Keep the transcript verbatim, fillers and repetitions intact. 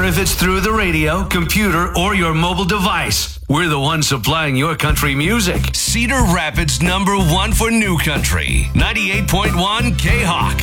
matter if it's through the radio, computer, or your mobile device. We're the ones supplying your country music. Cedar Rapids number one for new country. ninety-eight point one K-Hawk.